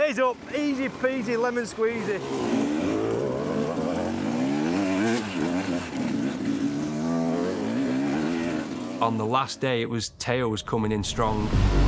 Heads up, easy peasy, lemon squeezy. On the last day, Teo was coming in strong.